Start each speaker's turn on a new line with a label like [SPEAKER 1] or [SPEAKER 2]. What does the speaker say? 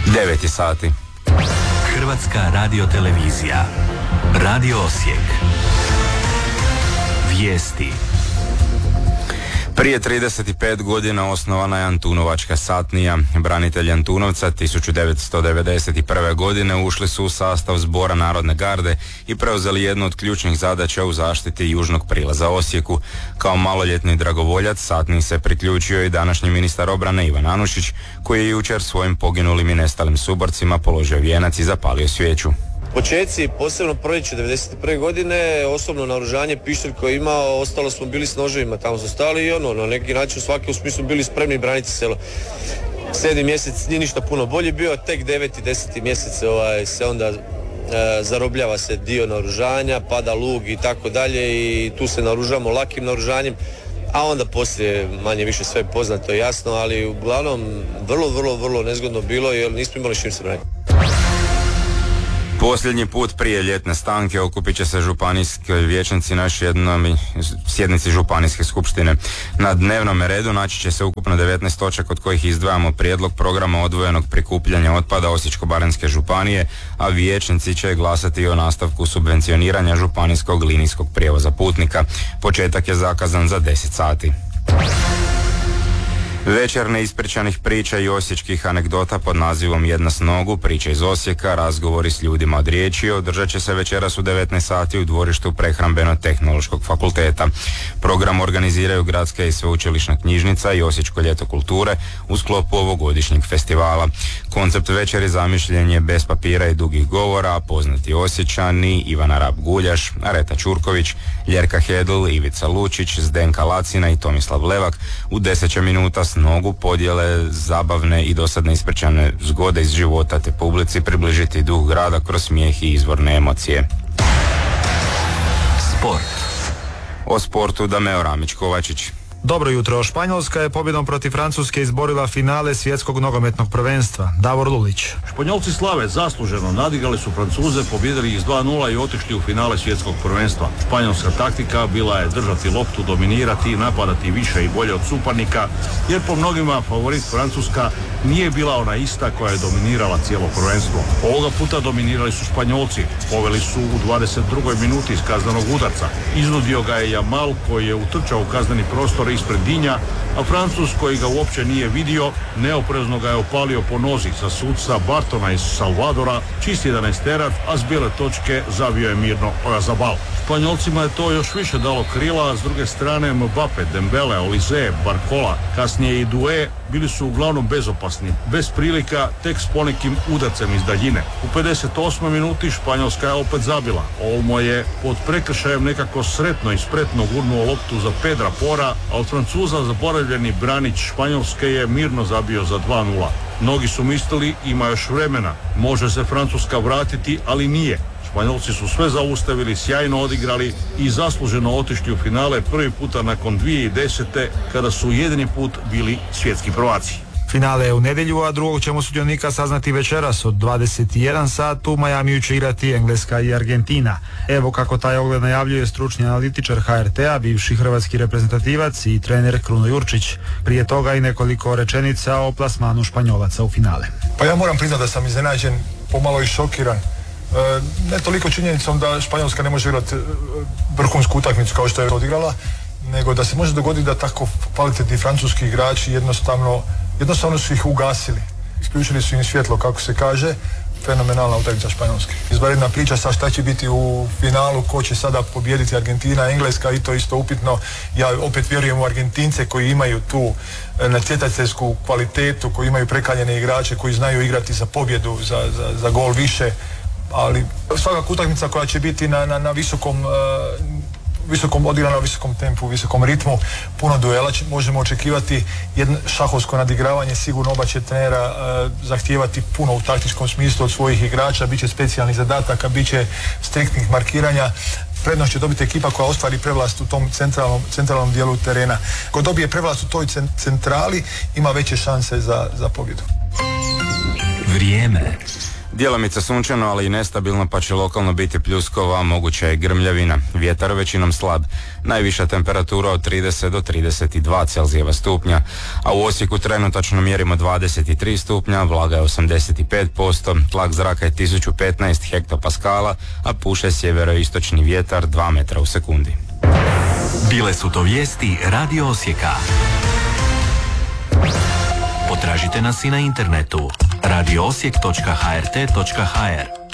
[SPEAKER 1] 9 sati.
[SPEAKER 2] Hrvatska radiotelevizija. Radio Osijek. Vijesti.
[SPEAKER 1] Prije 35 godina osnovana je Antunovačka satnija. Branitelji Antunovca 1991. godine ušli su u sastav Zbora Narodne garde i preuzeli jednu od ključnih zadaća u zaštiti južnog prilaza Osijeku. Kao maloljetni dragovoljac satniji se priključio i današnji ministar obrane Ivan Anušić, koji je jučer svojim poginulim i nestalim suborcima položio vijenac i zapalio svijeću.
[SPEAKER 3] Počeci, posebno proljeće 91. godine, osobno naoružanje, pištolj koji je imao, ostalo smo bili s noževima, tamo su stali i na neki način svaki u smislu bili spremni braniti selo. 7. mjesec nije ništa puno bolji bio, tek 9. i 10. mjesec se onda zarobljava se dio naoružanja, pada lug i tako dalje i tu se naoružamo lakim naoružanjem, a onda poslije manje više sve poznato i jasno, ali uglavnom vrlo nezgodno bilo jer nismo imali s čim se braniti.
[SPEAKER 1] Posljednji put prije ljetne stanke okupit će se županijski vijećnici na još jednoj sjednici županijske skupštine. Na dnevnom redu naći će se ukupno 19 točaka od kojih izdvajamo prijedlog programa odvojenog prikupljanja otpada Osječko-baranjske županije, a vijećnici će glasati o nastavku subvencioniranja županijskog linijskog prijevoza putnika. Početak je zakazan za 10 sati. Večer neispričanih priča i osječkih anegdota pod nazivom Jedna s nogu, priče iz Osijeka, razgovori s ljudima od riječi održat će se večeras u 19 sati u dvorištu Prehrambeno-tehnološkog fakulteta. Program organiziraju Gradska i sveučilišna knjižnica i Osječko ljeto kulture u sklopu ovogodišnjeg festivala. Koncept večeri zamišljen je bez papira i dugih govora, a poznati Osječani Ivana Rab-Guljaš, Areta Čurković, Ljerka Hedl, Ivica Lučić, Zdenka Lacina i Tomislav Levak u 10 minuta s nogu podjele zabavne i dosadne ispričane zgode iz života te publici približiti duh grada kroz smijeh i izvorne emocije.
[SPEAKER 2] Sport.
[SPEAKER 1] O sportu Dameo Ramić-Kovačić.
[SPEAKER 4] Dobro jutro. Španjolska je pobjedom protiv Francuske izborila finale svjetskog nogometnog prvenstva. Davor Lulić.
[SPEAKER 5] Španjolci slave zasluženo, nadigrali su Francuze, pobjedili ih 2-0 i otišli u finale svjetskog prvenstva. Španjolska taktika bila je držati loptu, dominirati, napadati više i bolje od suparnika, jer po mnogima favorit Francuska nije bila ona ista koja je dominirala cijelo prvenstvo. Ovoga puta dominirali su Španjolci, poveli su u 22. minuti iz kaznenog udarca. Iznudio ga je Jamal koji je utrčao u kazneni prostor ispred Dinja, a Francuz koji ga uopće nije vidio, neoprezno ga je opalio po nozi za suca Bartona iz Salvadora, čist 11-terac, a s bijele točke zavio je mirno Oyarzabal. Španjolcima je to još više dalo krila, a s druge strane Mbappe, Dembele, Olise, Barcola, kasnije i Doué bili su uglavnom bezopasni, bez prilika, tek s ponekim udarcem iz daljine. U 58. minuti Španjolska je opet zabila. Olmo je pod prekršajem nekako sretno i spretno gurnuo loptu za Pedra Pora, a od Francuza zaboravljeni branić Španjolske je mirno zabio za 2-0. Mnogi su mislili ima još vremena, može se Francuska vratiti, ali nije. Španjolci su sve zaustavili, sjajno odigrali i zasluženo otišli u finale prvi puta nakon 2010. kada su jedini put bili svjetski prvaci.
[SPEAKER 4] Finale je u nedjelju, a drugog ćemo sudionika saznati večeras od 21 sat. U Majamiju će igrati Engleska i Argentina. Evo kako taj ogled najavljuje stručni analitičar HRT-a, bivši hrvatski reprezentativac i trener Kruno Jurčić. Prije toga i nekoliko rečenica o plasmanu Španjolaca u finale.
[SPEAKER 6] Pa ja moram priznati da sam iznenađen, pomalo i šokiran. Ne toliko činjenicom da Španjolska ne može igrati vrhunsku utakmicu kao što je odigrala, nego da se može dogoditi da tako kvalitetni francuski igrači jednostavno su ih ugasili. Isključili su im svjetlo, kako se kaže. Fenomenalna utakmica Španjolske. Izvanredna priča sa šta će biti u finalu, ko će sada pobijediti Argentina, Engleska, i to isto upitno. Ja opet vjerujem u Argentince koji imaju tu natjecateljsku kvalitetu, koji imaju prekaljene igrače, koji znaju igrati za pobjedu, za gol više. Ali svakako utakmica koja će biti na visokom odigrana, na visokom tempu, visokom ritmu, puno duela možemo očekivati. Jedno šahovsko nadigravanje, sigurno oba će trenera zahtijevati puno u taktičkom smislu od svojih igrača, bit će specijalnih zadataka, bit će striktnih markiranja. Prednost će dobiti ekipa koja ostvari prevlast u tom centralnom dijelu terena. Ko dobije prevlast u toj centrali, ima veće šanse za pobjedu.
[SPEAKER 2] Vrijeme.
[SPEAKER 1] Djelomice sunčano, ali i nestabilno, pa će lokalno biti pljuskova, moguća je grmljavina. Vjetar većinom slab. Najviša temperatura od 30 do 32 Celzijeva stupnja, a u Osijeku trenutačno mjerimo 23 stupnja, vlaga je 85%, tlak zraka je 1015 hektopaskala, a puše sjeveroistočni vjetar 2 metra u sekundi.
[SPEAKER 2] Bile su to vijesti Radio Osijeka. Potražite nas i na internetu radioosijek.hrt.hr.